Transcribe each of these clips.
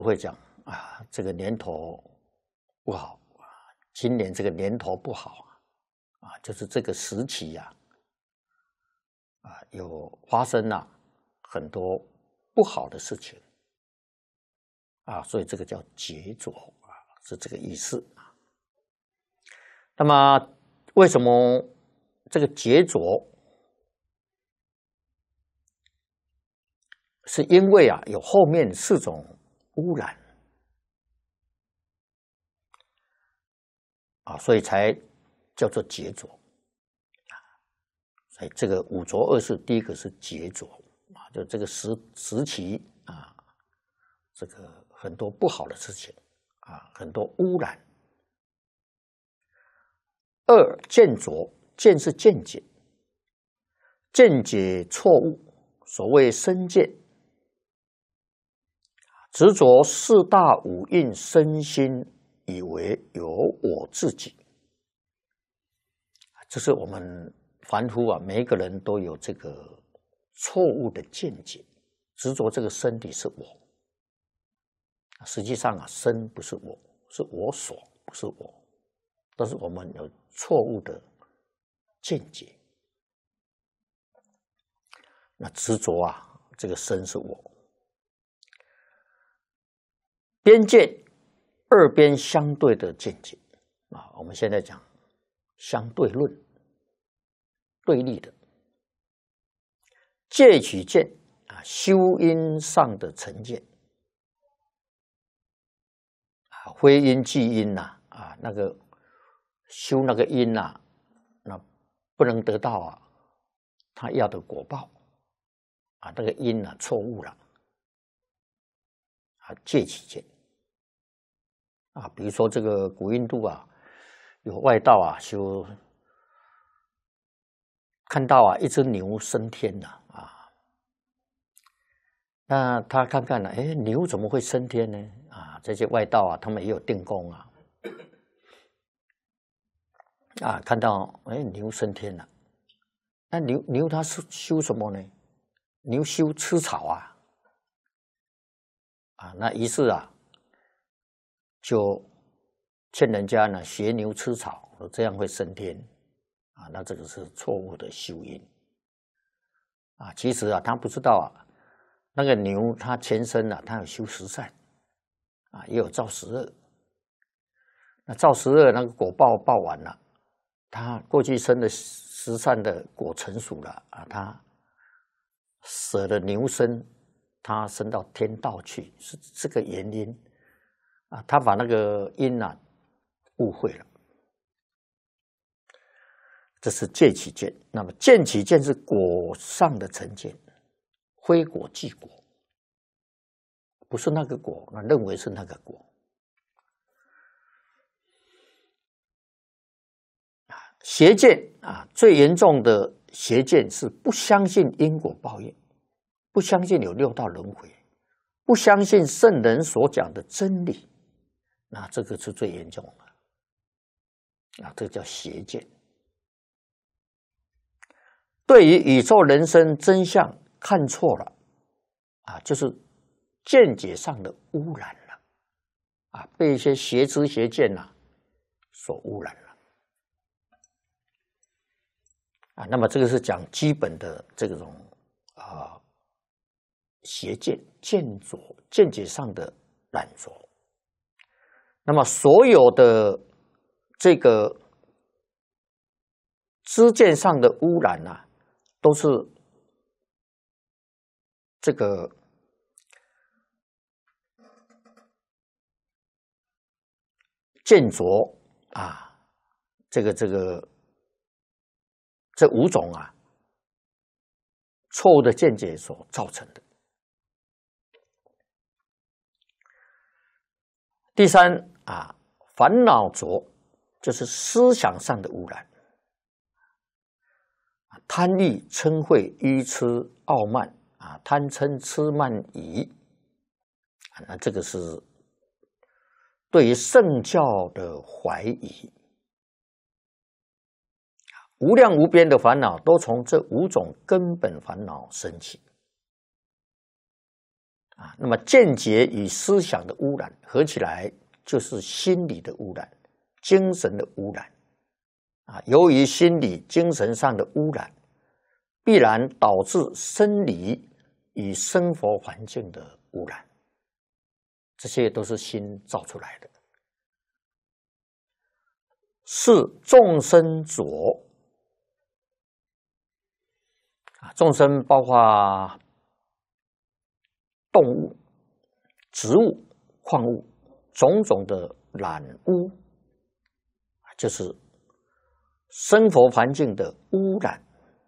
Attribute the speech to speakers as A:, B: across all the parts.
A: 会讲啊，这个年头不好啊，今年这个年头不好啊，就是这个时期呀，有发生了很多不好的事情啊，所以这个叫劫浊啊，是这个意思啊。那么为什么这个劫浊？是因为有后面4种污染啊，所以才叫做劫浊啊。所以这个五浊恶世，第一个是劫浊啊，就这个时期啊，这个很多不好的事情啊，很多污染。2见浊，见是见解，见解错误，所谓身见。执着4大五蕴身心，以为有我自己，这是我们凡夫每一个人都有这个错误的见解，执着这个身体是我。实际上身不是我，是我所，不是我，都是我们有错误的见解。那执着这个身是我。边见2边相对的见解啊，我们现在讲相对论，对立的。戒取见啊，修因上的成见啊，非因即因那个修那个因那不能得到他要的果报啊，那个因错误了啊，戒取见。比如说这个古印度有外道修看到一只牛升天了那他看看牛怎么会升天呢？这些外道他们也有定功看到牛升天了，那牛它是修什么呢？牛修吃草那于是就劝人家呢学牛吃草，这样会升天那这个是错误的修因其实他不知道那个牛它全身它有修十善也有造十恶。那造十恶那个果报报完了，他过去生的十善的果成熟了他舍了牛身，他升到天道去，是这个原因他把那个因误会了。这是戒取见。那么见取见是果上的成见，非果即果，不是那个果，那认为是那个果邪见最严重的邪见是不相信因果报应，不相信有6道轮回，不相信圣人所讲的真理，那这个是最严重的这个叫邪见。对于宇宙人生真相看错了就是见解上的污染了被一些邪知邪见所污染了那么这个是讲基本的这种邪见见浊，见解上的染浊。那么所有的这个知见上的污染都是这个见浊这5种错误的见解所造成的。第3烦恼浊就是思想上的污染，贪欲嗔恚愚痴傲慢贪嗔痴慢疑那这个是对于圣教的怀疑。无量无边的烦恼都从这5种根本烦恼生起那么见觉与思想的污染合起来，就是心理的污染、精神的污染。由于心理、精神上的污染，必然导致生理与生活环境的污染。这些都是心造出来的，是众生浊。众生包括动物、植物、矿物，种种的染污，就是生活环境的污染。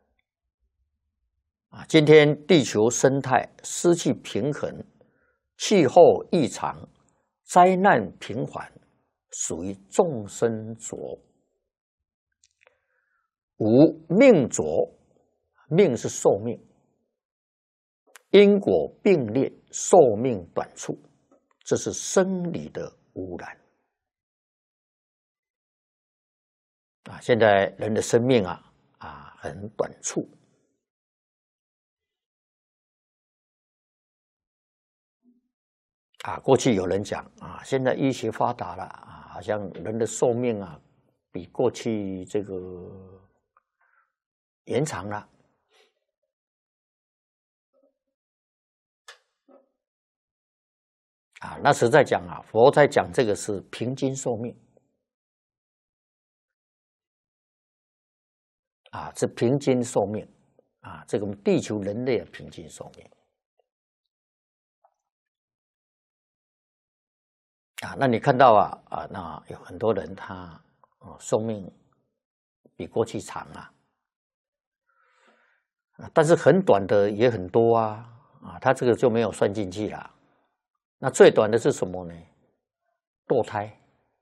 A: 今天地球生态失去平衡，气候异常，灾难频繁，属于众生浊。五命浊，命是寿命，因果并列，寿命短促，这是生理的污染。现在人的生命很短促。过去有人讲现在医学发达了好像人的寿命比过去这个延长了。那时在讲佛在讲这个是平均寿命是平均寿命这个地球人类的平均寿命。那你看到那有很多人他寿命比过去长但是很短的也很多他这个就没有算进去了。那最短的是什么呢？堕胎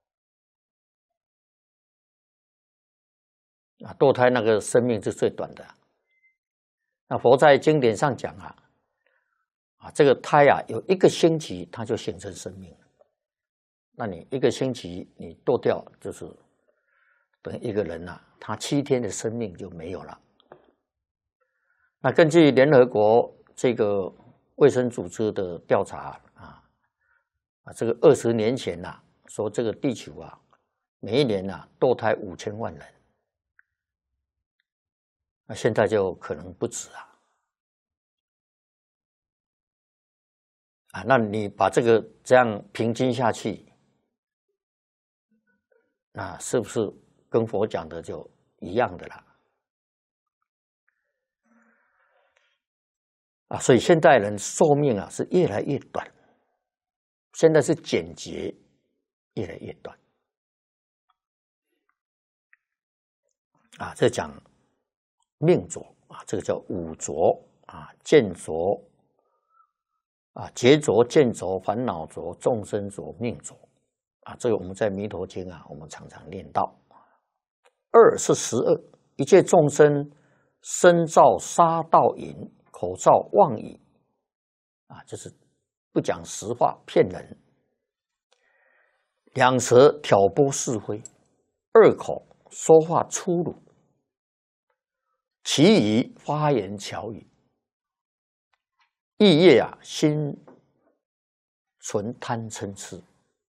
A: 堕胎那个生命是最短的。那佛在经典上讲这个胎有1个星期它就形成生命了。那你1个星期你剁掉，就是等于一个人他7天的生命就没有了。那根据联合国这个卫生组织的调查这个20年前说这个地球每一年堕胎5000万人，那现在就可能不止那你把这个这样平均下去，那是不是跟佛讲的就一样的啦？所以现代人寿命是越来越短，现在是简洁越来越短这讲命浊这个叫五浊见浊劫浊、见浊、烦恼浊、众生浊、命浊这个我们在弥陀经我们常常念到。2是十恶，一切众生身造杀盗淫，口造妄语就是不讲实话，骗人。2舌挑拨是非，2口说话粗鲁，其余花言巧语，意业心存贪嗔痴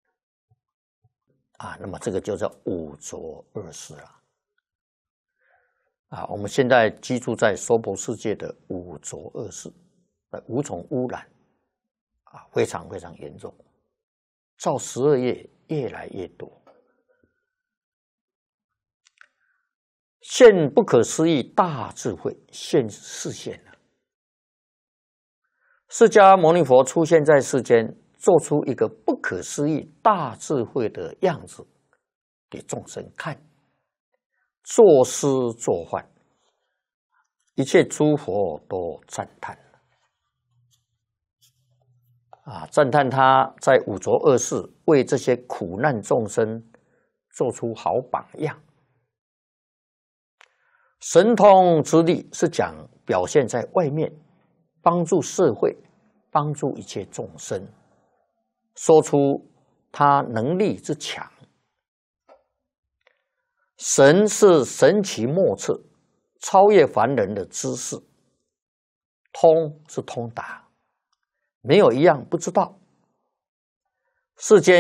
A: 那么这个就叫五浊恶世了我们现在居住在娑婆世界的五浊恶世5种污染非常非常严重，造12业越来越多。现不可思议大智慧现示现了，释迦牟尼佛出现在世间，做出一个不可思议大智慧的样子给众生看，作施作换，一切诸佛都赞叹赞叹他在五浊恶世为这些苦难众生做出好榜样。神通之力是讲表现在外面，帮助社会，帮助一切众生，说出他能力之强。神是神奇莫测，超越凡人的知识。通是通达， 没有一样不知道。世间